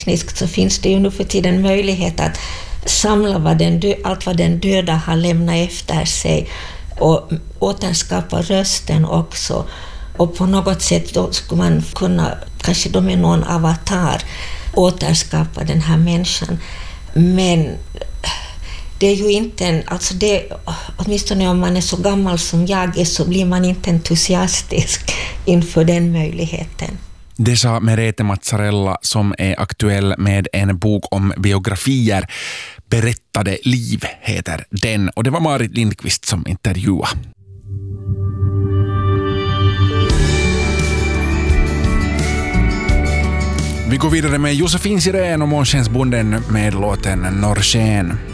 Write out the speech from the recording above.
så finns det ju nu för tiden möjlighet att samla allt vad den döda har lämnat efter sig och återskapa rösten också. Och på något sätt då skulle man kunna, kanske då med någon avatar, återskapa den här människan. Men det är ju inte alltså det, åtminstone om man är så gammal som jag är, så blir man inte entusiastisk inför den möjligheten. Det sa Merete Mazzarella som är aktuell med en bok om biografier. Berättade liv heter den, och det var Marit Lindqvist som intervjuade. Vi går vidare med Josefin Sirén och Månskensbonden med låten Norrsken.